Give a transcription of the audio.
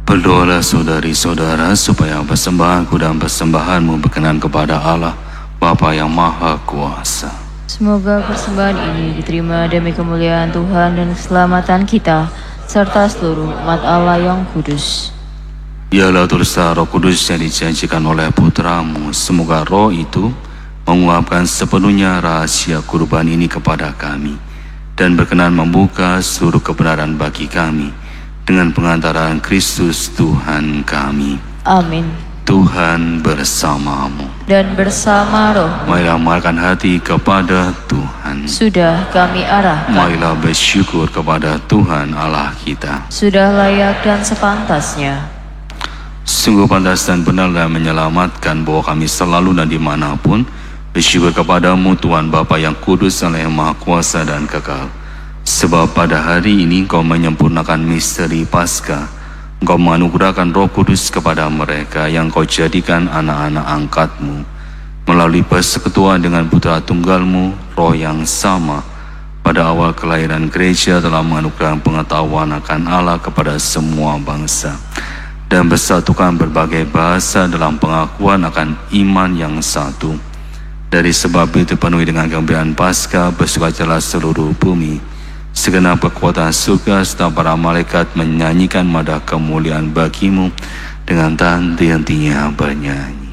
Berdoalah saudari-saudara supaya persembahanku dan persembahanmu berkenan kepada Allah, Bapa yang Maha Kuasa. Semoga persembahan ini diterima demi kemuliaan Tuhan dan keselamatan kita, serta seluruh umat Allah yang kudus. Ialah dosa Roh Kudus yang dijanjikan oleh Putramu. Semoga Roh itu menguapkan sepenuhnya rahasia kurban ini kepada kami dan berkenan membuka seluruh kebenaran bagi kami dengan pengantaran Kristus Tuhan kami. Amin. Tuhan bersamamu. Dan bersama roh. Marilah mengarahkan hati kepada Tuhan. Sudah kami arahkan. Marilah bersyukur kepada Tuhan Allah kita. Sudah layak dan sepantasnya. Sungguh pantas dan benar dan menyelamatkan bahwa kami selalu dan dimanapun bersyukur kepadamu Tuhan Bapa yang kudus, Allah yang Maha Kuasa dan kekal. Sebab pada hari ini Engkau menyempurnakan misteri Paskah. Engkau menganugerahkan Roh Kudus kepada mereka yang Kau jadikan anak-anak angkat-Mu. Melalui persekutuan dengan Putra Tunggal-Mu, Roh yang sama, pada awal kelahiran gereja telah menganugerahkan pengetahuan akan Allah kepada semua bangsa, dan bersatukan berbagai bahasa dalam pengakuan akan iman yang satu. Dari sebab itu penuhi dengan kegembiraan Paskah, bersukacitalah seluruh bumi. Segenap kekuatan surga serta para malaikat menyanyikan madah kemuliaan bagi-Mu dengan tak henti-hentinya bernyanyi.